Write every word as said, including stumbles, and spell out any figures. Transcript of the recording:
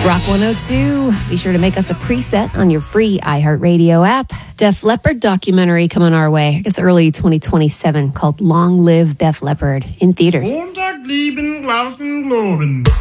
Rock one oh two. Be sure to make us a preset on your free iHeartRadio app. Def Leppard documentary coming our way. I guess early twenty twenty-seven called Long Live Def Leppard in theaters.